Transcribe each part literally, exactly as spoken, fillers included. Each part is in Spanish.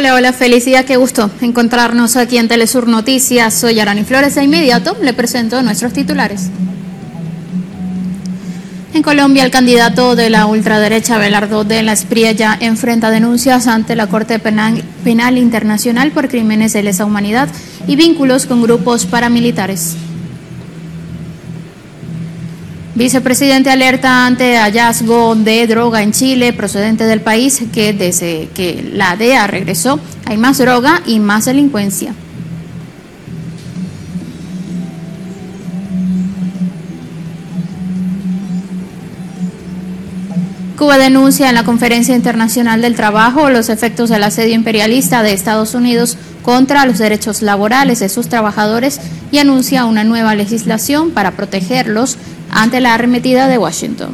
Hola, hola, felicidad, qué gusto encontrarnos aquí en Telesur Noticias. Soy Arani Flores. De inmediato le presento nuestros titulares. En Colombia, el candidato de la ultraderecha, Abelardo de la Espriella, enfrenta denuncias ante la Corte Penal, Penal Internacional por crímenes de lesa humanidad y vínculos con grupos paramilitares. Vicepresidente alerta ante hallazgo de droga en Chile procedente del país, que desde que la D E A regresó hay más droga y más delincuencia. Cuba denuncia en la Conferencia Internacional del Trabajo los efectos del asedio imperialista de Estados Unidos contra los derechos laborales de sus trabajadores y anuncia una nueva legislación para protegerlos ante la arremetida de Washington.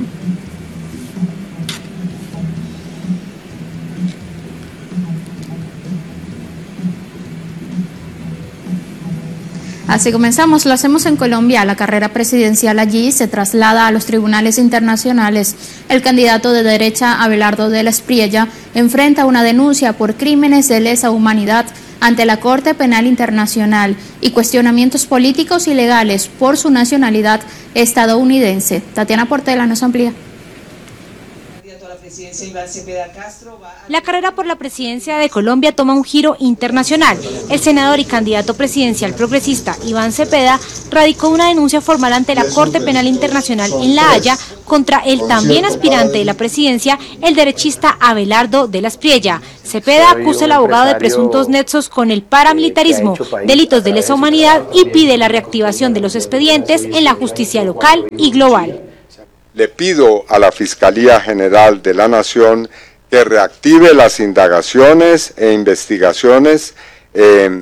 Así comenzamos, lo hacemos en Colombia. La carrera presidencial allí se traslada a los tribunales internacionales. El candidato de derecha, Abelardo de la Espriella, enfrenta una denuncia por crímenes de lesa humanidad ante la Corte Penal Internacional y cuestionamientos políticos y legales por su nacionalidad estadounidense. Tatiana Portela nos amplía. La carrera por la presidencia de Colombia toma un giro internacional. El senador y candidato presidencial progresista Iván Cepeda radicó una denuncia formal ante la Corte Penal Internacional en La Haya contra el también aspirante de la presidencia, el derechista Abelardo de la Espriella. Cepeda acusa al abogado de presuntos nexos con el paramilitarismo, delitos de lesa humanidad y pide la reactivación de los expedientes en la justicia local y global. Le pido a la Fiscalía General de la Nación que reactive las indagaciones e investigaciones eh,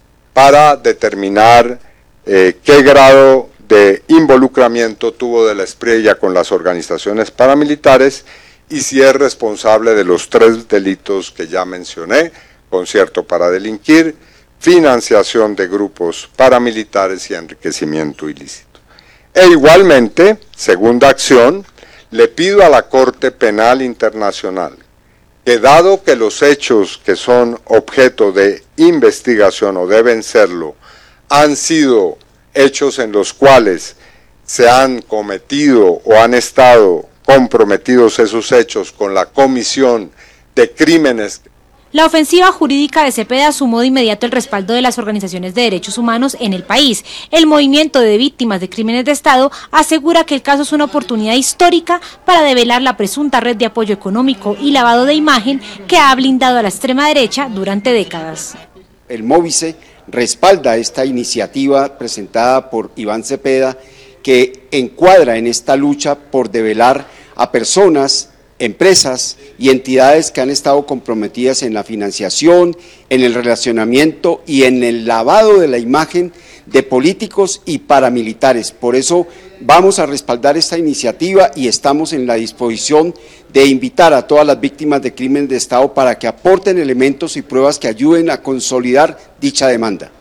para determinar eh, qué grado de involucramiento tuvo de la Espriella con las organizaciones paramilitares y si es responsable de los tres delitos que ya mencioné: concierto para delinquir, financiación de grupos paramilitares y enriquecimiento ilícito. E igualmente, segunda acción, le pido a la Corte Penal Internacional que, dado que los hechos que son objeto de investigación o deben serlo, han sido hechos en los cuales se han cometido o han estado comprometidos esos hechos con la comisión de crímenes. La ofensiva jurídica de Cepeda sumó de inmediato el respaldo de las organizaciones de derechos humanos en el país. El movimiento de víctimas de crímenes de Estado asegura que el caso es una oportunidad histórica para develar la presunta red de apoyo económico y lavado de imagen que ha blindado a la extrema derecha durante décadas. El Móvice respalda esta iniciativa presentada por Iván Cepeda, que encuadra en esta lucha por develar a personas, empresas y entidades que han estado comprometidas en la financiación, en el relacionamiento y en el lavado de la imagen de políticos y paramilitares. Por eso vamos a respaldar esta iniciativa y estamos en la disposición de invitar a todas las víctimas de crímenes de Estado para que aporten elementos y pruebas que ayuden a consolidar dicha demanda.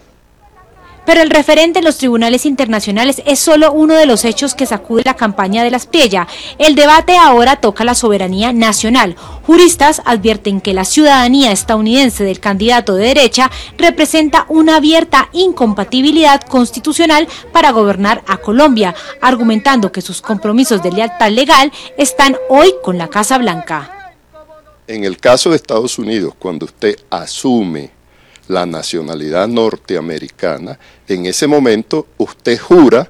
Pero el referente en los tribunales internacionales es solo uno de los hechos que sacude la campaña de la Espriella. El debate ahora toca la soberanía nacional. Juristas advierten que la ciudadanía estadounidense del candidato de derecha representa una abierta incompatibilidad constitucional para gobernar a Colombia, argumentando que sus compromisos de lealtad legal están hoy con la Casa Blanca. En el caso de Estados Unidos, cuando usted asume la nacionalidad norteamericana, en ese momento usted jura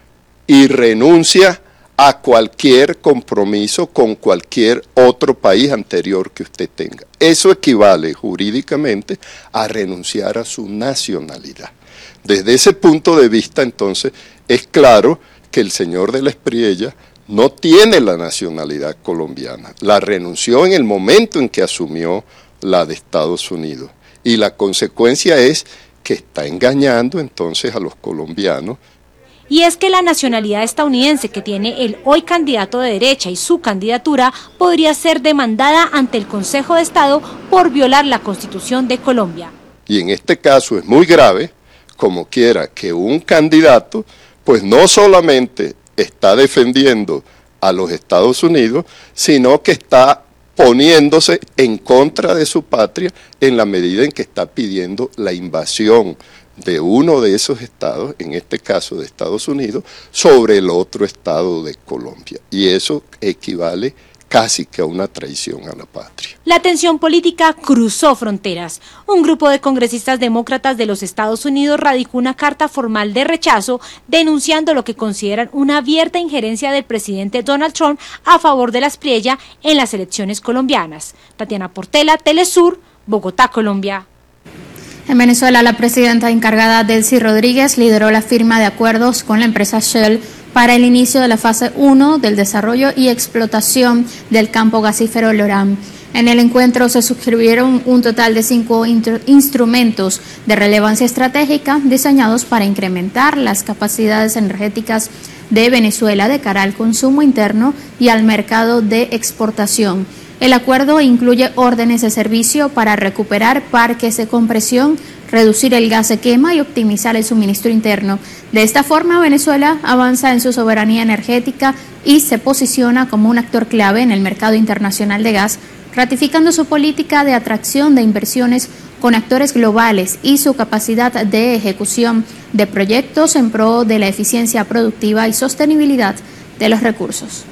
y renuncia a cualquier compromiso con cualquier otro país anterior que usted tenga. Eso equivale jurídicamente a renunciar a su nacionalidad. Desde ese punto de vista, entonces, es claro que el señor de la Espriella no tiene la nacionalidad colombiana. La renunció en el momento en que asumió la de Estados Unidos. Y la consecuencia es que está engañando entonces a los colombianos. Y es que la nacionalidad estadounidense que tiene el hoy candidato de derecha y su candidatura podría ser demandada ante el Consejo de Estado por violar la Constitución de Colombia. Y en este caso es muy grave, como quiera, que un candidato pues no solamente está defendiendo a los Estados Unidos, sino que está poniéndose en contra de su patria en la medida en que está pidiendo la invasión de uno de esos estados, en este caso de Estados Unidos, sobre el otro estado de Colombia. Y eso equivale casi que a una traición a la patria. La tensión política cruzó fronteras. Un grupo de congresistas demócratas de los Estados Unidos radicó una carta formal de rechazo denunciando lo que consideran una abierta injerencia del presidente Donald Trump a favor de la Spriella en las elecciones colombianas. Tatiana Portela, Telesur, Bogotá, Colombia. En Venezuela, la presidenta encargada Delcy Rodríguez lideró la firma de acuerdos con la empresa Shell para el inicio de la fase uno del desarrollo y explotación del campo gasífero Lorán. En el encuentro se suscribieron un total de cinco instrumentos de relevancia estratégica diseñados para incrementar las capacidades energéticas de Venezuela de cara al consumo interno y al mercado de exportación. El acuerdo incluye órdenes de servicio para recuperar parques de compresión, reducir el gas de quema y optimizar el suministro interno. De esta forma, Venezuela avanza en su soberanía energética y se posiciona como un actor clave en el mercado internacional de gas, ratificando su política de atracción de inversiones con actores globales y su capacidad de ejecución de proyectos en pro de la eficiencia productiva y sostenibilidad de los recursos.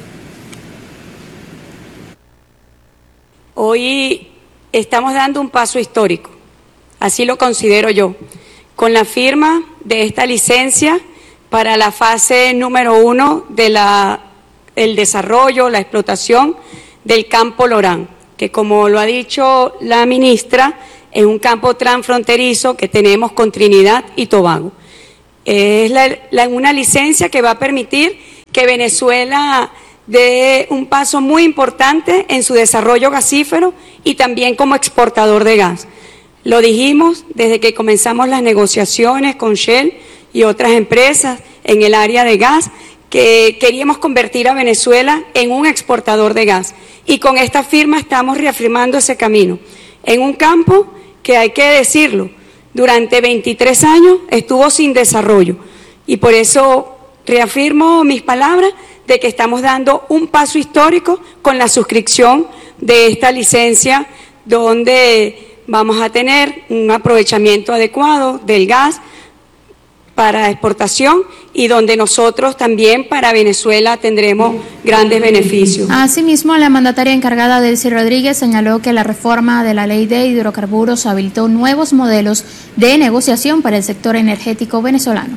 Hoy estamos dando un paso histórico, así lo considero yo, con la firma de esta licencia para la fase número uno de la, el desarrollo, la explotación del campo Lorán, que como lo ha dicho la ministra, es un campo transfronterizo que tenemos con Trinidad y Tobago. Es la, la, una licencia que va a permitir que Venezuela dé un paso muy importante en su desarrollo gasífero y también como exportador de gas. Lo dijimos desde que comenzamos las negociaciones con Shell y otras empresas en el área de gas, que queríamos convertir a Venezuela en un exportador de gas. Y con esta firma estamos reafirmando ese camino, en un campo que hay que decirlo, durante veintitrés años estuvo sin desarrollo. Y por eso reafirmo mis palabras de que estamos dando un paso histórico con la suscripción de esta licencia, donde vamos a tener un aprovechamiento adecuado del gas para exportación y donde nosotros también para Venezuela tendremos grandes beneficios. Asimismo, la mandataria encargada Delcy Rodríguez señaló que la reforma de la ley de hidrocarburos habilitó nuevos modelos de negociación para el sector energético venezolano.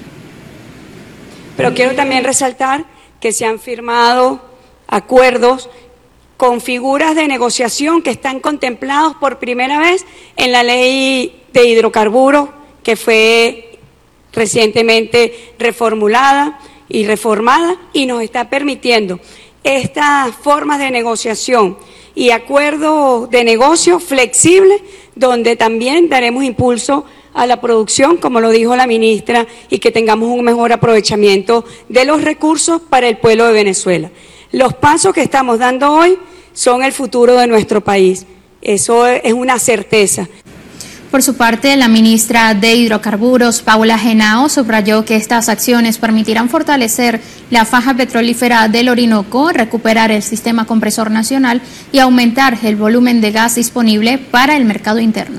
Pero quiero también resaltar que se han firmado acuerdos con figuras de negociación que están contemplados por primera vez en la ley de hidrocarburos que fue recientemente reformulada y reformada y nos está permitiendo estas formas de negociación y acuerdos de negocio flexibles donde también daremos impulso a la producción, como lo dijo la ministra, y que tengamos un mejor aprovechamiento de los recursos para el pueblo de Venezuela. Los pasos que estamos dando hoy son el futuro de nuestro país. Eso es una certeza. Por su parte, la ministra de Hidrocarburos, Paula Henao, subrayó que estas acciones permitirán fortalecer la faja petrolífera del Orinoco, recuperar el sistema compresor nacional y aumentar el volumen de gas disponible para el mercado interno.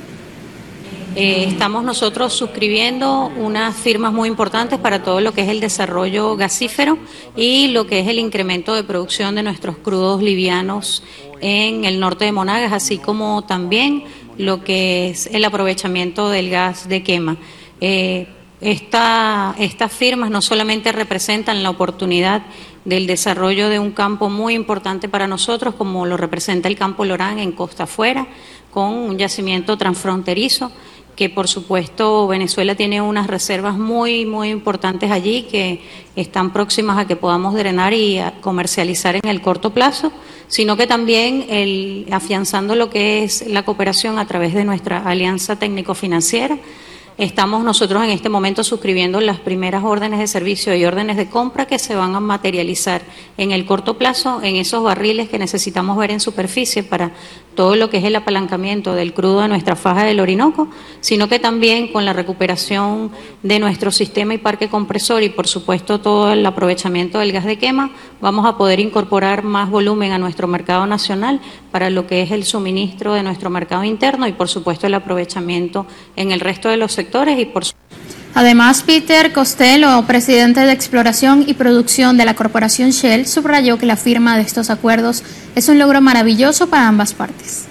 Eh, estamos nosotros suscribiendo unas firmas muy importantes para todo lo que es el desarrollo gasífero y lo que es el incremento de producción de nuestros crudos livianos en el norte de Monagas, así como también lo que es el aprovechamiento del gas de quema. Eh, esta, estas firmas no solamente representan la oportunidad del desarrollo de un campo muy importante para nosotros, como lo representa el campo Lorán en Costa Afuera, con un yacimiento transfronterizo, que por supuesto Venezuela tiene unas reservas muy, muy importantes allí que están próximas a que podamos drenar y a comercializar en el corto plazo, sino que también el, afianzando lo que es la cooperación a través de nuestra alianza técnico-financiera, Estamos nosotros en este momento suscribiendo las primeras órdenes de servicio y órdenes de compra que se van a materializar en el corto plazo en esos barriles que necesitamos ver en superficie para todo lo que es el apalancamiento del crudo de nuestra faja del Orinoco, sino que también con la recuperación de nuestro sistema y parque compresor y por supuesto todo el aprovechamiento del gas de quema, vamos a poder incorporar más volumen a nuestro mercado nacional para lo que es el suministro de nuestro mercado interno y por supuesto el aprovechamiento en el resto de los sectores y por Además, Peter Costello, presidente de Exploración y Producción de la Corporación Shell, subrayó que la firma de estos acuerdos es un logro maravilloso para ambas partes.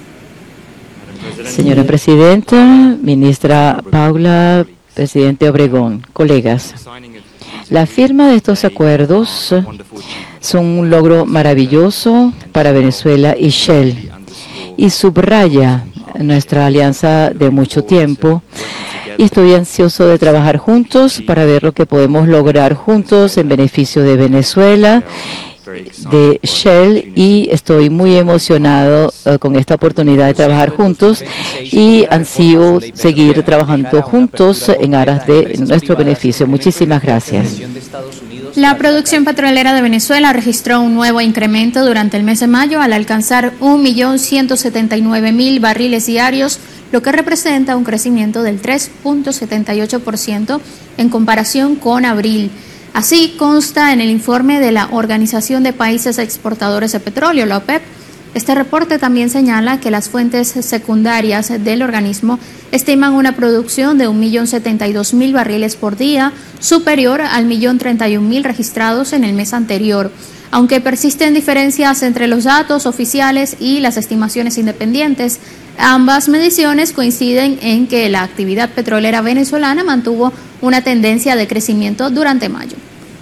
Señora Presidenta, Ministra Paula, Presidente Obregón, colegas, la firma de estos acuerdos son un logro maravilloso para Venezuela y Shell y subraya nuestra alianza de mucho tiempo. Y estoy ansioso de trabajar juntos para ver lo que podemos lograr juntos en beneficio de Venezuela, de Shell, y estoy muy emocionado uh, con esta oportunidad de trabajar juntos y ansío seguir trabajando juntos en aras de nuestro beneficio. Muchísimas gracias. La producción petrolera de Venezuela registró un nuevo incremento durante el mes de mayo al alcanzar un millón ciento setenta y nueve mil barriles diarios, lo que representa un crecimiento del tres punto setenta y ocho por ciento en comparación con abril. Así consta en el informe de la Organización de Países Exportadores de Petróleo, la OPEP. Este reporte también señala que las fuentes secundarias del organismo estiman una producción de un millón setenta y dos mil barriles por día, superior al millón treinta y un mil registrados en el mes anterior. Aunque persisten diferencias entre los datos oficiales y las estimaciones independientes, ambas mediciones coinciden en que la actividad petrolera venezolana mantuvo una tendencia de crecimiento durante mayo.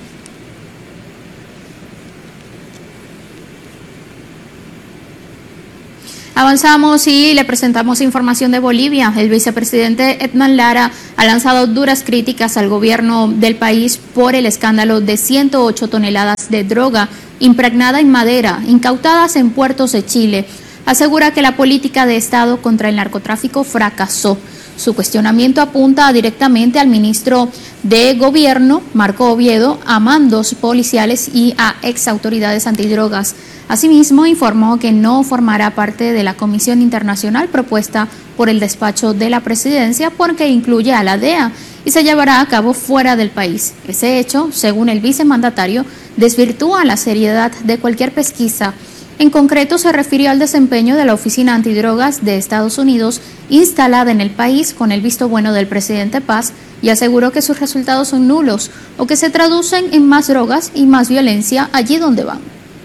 Avanzamos y le presentamos información de Bolivia. El vicepresidente Edman Lara ha lanzado duras críticas al gobierno del país por el escándalo de ciento ocho toneladas de droga impregnada en madera, incautadas en puertos de Chile. Asegura que la política de Estado contra el narcotráfico fracasó. Su cuestionamiento apunta directamente al ministro de Gobierno, Marco Oviedo, a mandos policiales y a exautoridades antidrogas. Asimismo, informó que no formará parte de la comisión internacional propuesta por el despacho de la presidencia porque incluye a la D E A y se llevará a cabo fuera del país. Ese hecho, según el vicemandatario, desvirtúa la seriedad de cualquier pesquisa. En concreto, se refirió al desempeño de la Oficina Antidrogas de Estados Unidos instalada en el país con el visto bueno del presidente Paz y aseguró que sus resultados son nulos o que se traducen en más drogas y más violencia allí donde van.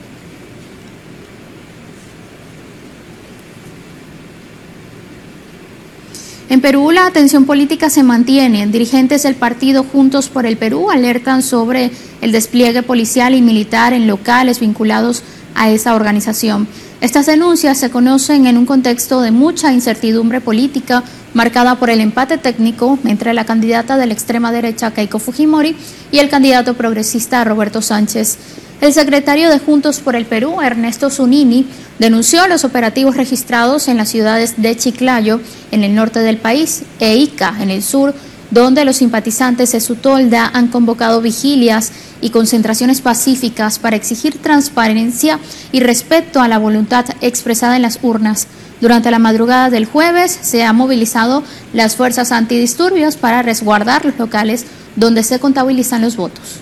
En Perú, la tensión política se mantiene. Dirigentes del partido Juntos por el Perú alertan sobre el despliegue policial y militar en locales vinculados a esa organización. Estas denuncias se conocen en un contexto de mucha incertidumbre política, marcada por el empate técnico entre la candidata de la extrema derecha Keiko Fujimori y el candidato progresista Roberto Sánchez. El secretario de Juntos por el Perú, Ernesto Zunini, denunció los operativos registrados en las ciudades de Chiclayo, en el norte del país, e Ica, en el sur, donde los simpatizantes de su tolda han convocado vigilias y concentraciones pacíficas para exigir transparencia y respeto a la voluntad expresada en las urnas. Durante la madrugada del jueves se han movilizado las fuerzas antidisturbios para resguardar los locales donde se contabilizan los votos.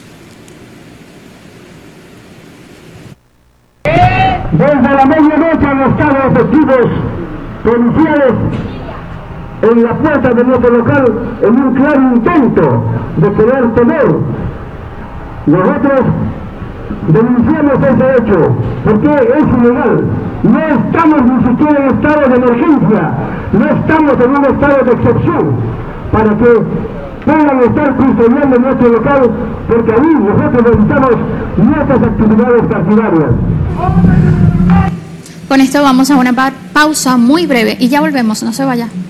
Desde la medianoche han estado efectivos policiales en la puerta de nuestro local en un claro intento de crear temor. Nosotros denunciamos ese hecho porque es ilegal. No estamos ni siquiera en estado de emergencia, no estamos en un estado de excepción para que puedan estar custodiando nuestro local, porque ahí nosotros realizamos nuestras actividades partidarias. Con esto vamos a una pausa muy breve y ya volvemos, no se vaya.